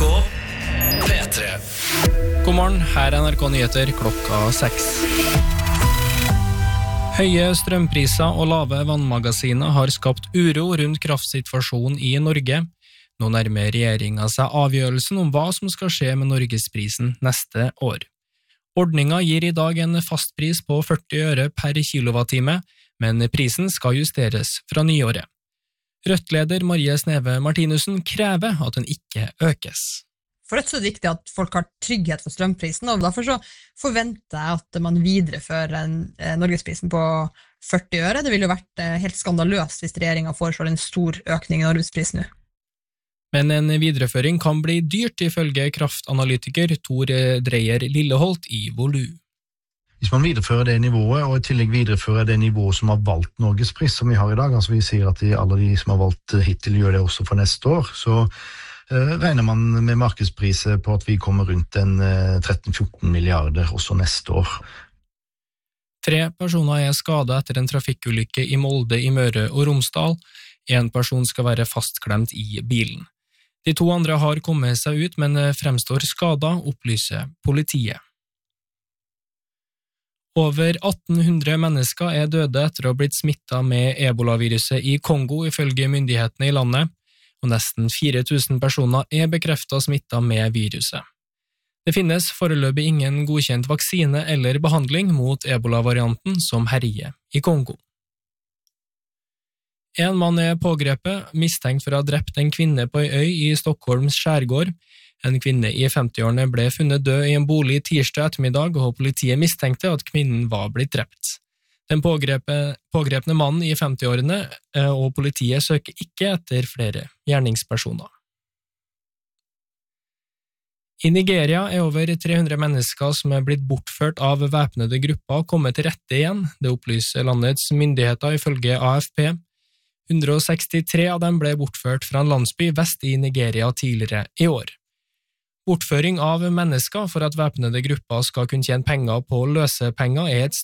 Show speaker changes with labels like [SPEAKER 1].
[SPEAKER 1] NRK P3.
[SPEAKER 2] God morgen, her er NRK Nyheter klokka 6. Høye strømpriser og lave vannmagasiner har skapt uro rundt kraftsituasjonen i Norge. Nå nærmer regjeringen seg avgjørelsen om hva som skal skje med Norgesprisen neste år. Ordningen gir i dag en fastpris på 40 øre per kilowattime, men prisen skal justeres fra nyåret. Rødt-leder Marie Sneve Martinussen krever at den ikke økes.
[SPEAKER 3] For Rødt så er det viktig at folk har trygghet for strømprisen, og derfor så forventer jeg at man viderefører Norgesprisen på 40 øre. Det ville jo vært helt skandaløst hvis regjeringen foreslår en stor økning i Norgesprisen nå.
[SPEAKER 2] Men en videreføring kan bli dyrt ifølge kraftanalytiker Tor Dreyer Lilleholt i Volue.
[SPEAKER 4] Hvis man viderefører det nivået, og i tillegg viderefører det nivået som har valgt Norgespris, som vi har i dag, altså vi sier at alle de som har valgt hittil gjør det også for neste år, så regner man med markedspriser på at vi kommer rundt en 13-14 milliarder også neste år.
[SPEAKER 2] 3 personer er skadet etter en trafikkulykke i Molde i Møre og Romsdal. En person skal være fastklemt i bilen. De 2 andre har kommet seg ut, men fremstår skadet, opplyser politiet. Over 1800 mennesker er døde etter å ha blitt smittet med Ebola-viruset i Kongo ifølge myndighetene i landet, og nesten 4000 personer er bekreftet smittet med viruset. Det finnes foreløpig ingen godkjent vaksine eller behandling mot Ebola-varianten som herjer i Kongo. En mann er pågrepet, mistenkt for å ha drept en kvinne på en øy i Stockholms skjærgård. En kvinne i 50-årene ble funnet død i en bolig tirsdag ettermiddag, og politiet mistenkte at kvinnen var blitt drept. Den pågrepne mannen i 50-årene og politiet søker ikke etter flere gjerningspersoner. I Nigeria er over 300 mennesker som er blitt bortført av væpnede grupper kommet til rette igjen, det opplyser landets myndigheter ifølge AFP. 163 av dem ble bortført fra en landsby vest i Nigeria tidligere i år. Bortføring av mennesker for at væpnede grupper skal kunne tjene penger på løsepenger er et